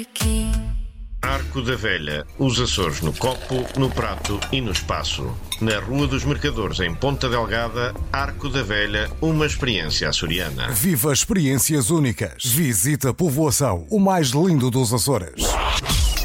Arco da Velha, os Açores no copo, no prato e no espaço. Na Rua dos Mercadores, em Ponta Delgada, Arco da Velha, uma experiência açoriana. Viva experiências únicas. Visita a povoação, o mais lindo dos Açores.